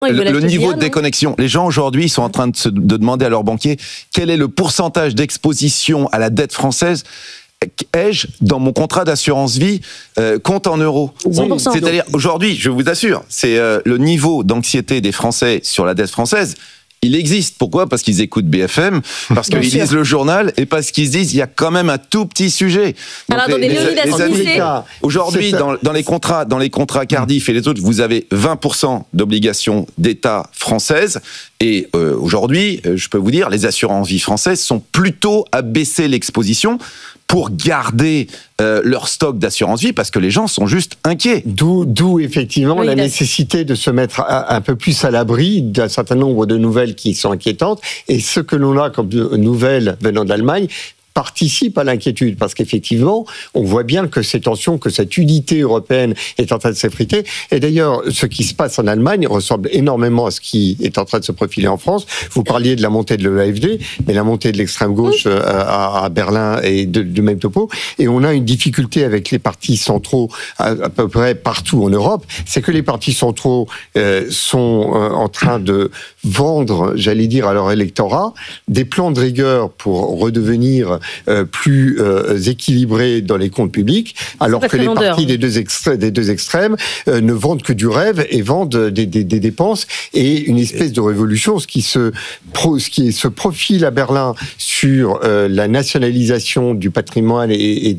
le niveau de déconnexion. Les gens aujourd'hui, ils sont en train de demander à leurs banquiers quel est le pourcentage d'exposition à la dette française. Ai-je, dans mon contrat d'assurance vie, compte en euros. 100%. C'est-à-dire, aujourd'hui, je vous assure, c'est le niveau d'anxiété des Français sur la dette française. Il existe. Pourquoi ? Parce qu'ils écoutent BFM, parce qu'ils lisent le journal et parce qu'ils se disent il y a quand même un tout petit sujet. Donc alors, les amis, aujourd'hui, dans les contrats Cardiff et les autres, vous avez 20% d'obligations d'État françaises. Et aujourd'hui, je peux vous dire, les assurances vie françaises sont plutôt à baisser l'exposition pour garder leur stock d'assurance vie, parce que les gens sont juste inquiets. D'où effectivement la nécessité de se mettre un peu plus à l'abri d'un certain nombre de nouvelles qui sont inquiétantes. Et ce que l'on a comme nouvelles venant d'Allemagne participe à l'inquiétude, parce qu'effectivement, on voit bien que ces tensions, que cette unité européenne est en train de s'effriter. Et d'ailleurs, ce qui se passe en Allemagne ressemble énormément à ce qui est en train de se profiler en France. Vous parliez de la montée de l'AfD, mais la montée de l'extrême gauche à Berlin est de même topo. Et on a une difficulté avec les partis centraux à peu près partout en Europe, c'est que les partis centraux sont en train de vendre, j'allais dire, à leur électorat des plans de rigueur pour redevenir plus équilibrés dans les comptes publics, alors que les partis des deux extrêmes ne vendent que du rêve et vendent des dépenses et une espèce de révolution. Ce qui se profile à Berlin sur la nationalisation du patrimoine et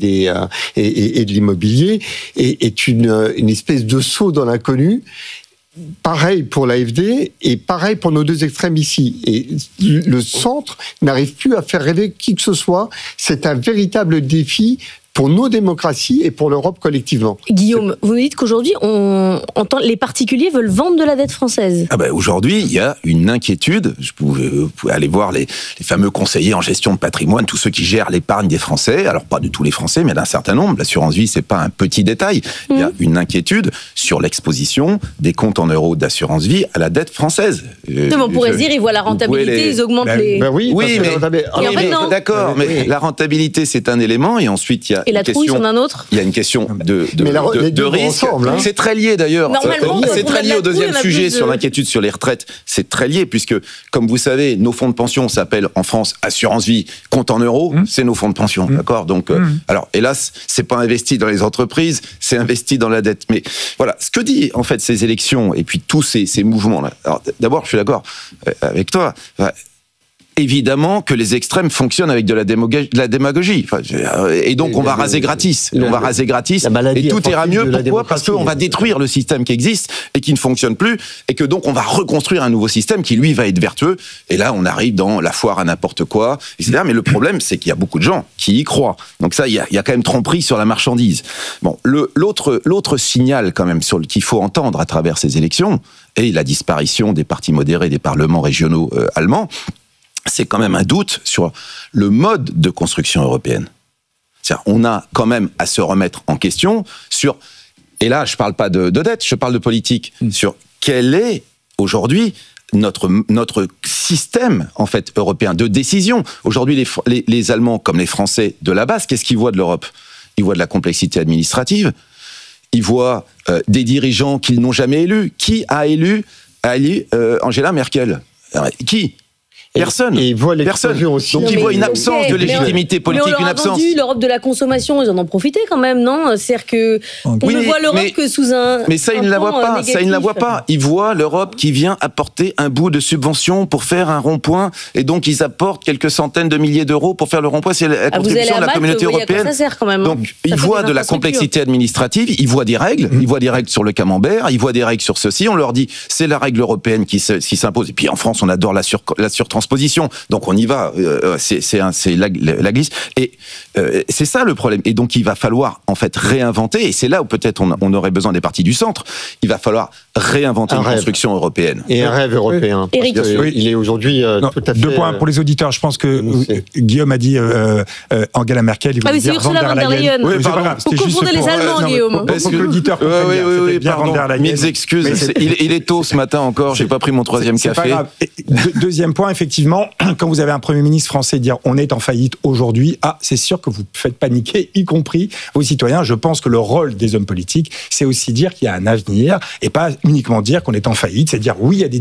de l'immobilier est une espèce de saut dans l'inconnu. Pareil pour l'AfD et pareil pour nos deux extrêmes ici. Et le centre n'arrive plus à faire rêver qui que ce soit. C'est un véritable défi pour nos démocraties et pour l'Europe collectivement. Guillaume, vous nous dites qu'aujourd'hui, les particuliers veulent vendre de la dette française. Aujourd'hui, il y a une inquiétude. Vous pouvez aller voir les fameux conseillers en gestion de patrimoine, tous ceux qui gèrent l'épargne des Français. Alors, pas de tous les Français, mais d'un certain nombre. L'assurance vie, c'est pas un petit détail. Il y a une inquiétude sur l'exposition des comptes en euros d'assurance vie à la dette française. On pourrait se dire, ils voient la rentabilité, ils augmentent les... Oui, mais d'accord, mais la rentabilité, c'est un élément, et ensuite, il y a et la trouille, c'en a un autre. Il y a une question de risque. Ensemble, hein. C'est très lié d'ailleurs. C'est très lié au deuxième sujet sur l'inquiétude sur les retraites. C'est très lié puisque, comme vous savez, nos fonds de pension s'appellent en France assurance vie, compte en euros. C'est nos fonds de pension, d'accord. Donc, alors hélas, c'est pas investi dans les entreprises, c'est investi dans la dette. Mais voilà, ce que dit en fait ces élections et puis tous ces mouvements là. Alors d'abord, je suis d'accord avec toi. Évidemment que les extrêmes fonctionnent avec de la démagogie. Et donc, on va raser gratis. On va raser gratis. Et tout ira mieux. Pourquoi ? Parce qu'on va détruire le système qui existe et qui ne fonctionne plus. Et que donc, on va reconstruire un nouveau système qui, lui, va être vertueux. Et là, on arrive dans la foire à n'importe quoi, etc. Mais le problème, c'est qu'il y a beaucoup de gens qui y croient. Donc ça, il y a quand même tromperie sur la marchandise. Bon, l'autre signal, quand même, qu'il faut entendre à travers ces élections, et la disparition des partis modérés des parlements régionaux allemands, c'est quand même un doute sur le mode de construction européenne. C'est-à-dire, on a quand même à se remettre en question sur, et là je parle pas de dette, je parle de politique, sur quel est aujourd'hui notre système en fait européen de décision. Aujourd'hui, les Allemands comme les Français de la base, qu'est-ce qu'ils voient de l'Europe ? Ils voient de la complexité administrative, ils voient des dirigeants qu'ils n'ont jamais élus. Qui a élu Angela Merkel ? Qui ? Personne. Et ils voient Personne. Aussi. Donc ils voient une absence de légitimité politique, une absence. Vendu l'Europe de la consommation, ils en ont profité quand même, non ? C'est-à-dire que on ne voit l'Europe que sous un. Mais ça, ils ne la voient pas. Négatif. Ça, ils ne la voient pas. Ils voient l'Europe qui vient apporter un bout de subvention pour faire un rond-point, et donc ils apportent quelques centaines de milliers d'euros pour faire le rond-point. C'est la contribution de la communauté européenne. Ça sert quand même. Donc ils voient de la complexité administrative, ils voient des règles, ils voient des règles sur le camembert, ils voient des règles sur ceci. On leur dit c'est la règle européenne qui s'impose. Et puis en France, on adore la surtransposition. Donc on y va, c'est la glisse. Et c'est ça le problème. Et donc il va falloir en fait réinventer, et c'est là où peut-être on aurait besoin des partis du centre, il va falloir réinventer une construction européenne. Et un rêve européen. Éric, il est aujourd'hui tout à fait... 2 points pour les auditeurs. Je pense que Guillaume a dit Angela Merkel, il voulait dire Von der Leyen. Oui, c'est pas grave. Vous confondez les Allemands, Guillaume. Pour que l'auditeur oui, pardon. Mille excuses. Il est tôt ce matin encore, j'ai pas pris mon 3e café. Pas grave. Deuxième point, effectivement. effectivement, quand vous avez un Premier ministre français dire on est en faillite aujourd'hui, c'est sûr que vous faites paniquer, y compris vos citoyens. Je pense que le rôle des hommes politiques, c'est aussi dire qu'il y a un avenir et pas uniquement dire qu'on est en faillite. C'est dire oui, il y a des